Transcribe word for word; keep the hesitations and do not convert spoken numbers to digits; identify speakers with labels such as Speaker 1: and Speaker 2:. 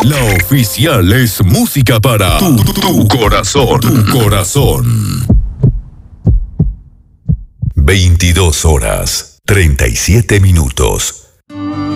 Speaker 1: La oficial es música para tu, tu, tu corazón. Tu corazón. veintidós horas, treinta y siete minutos.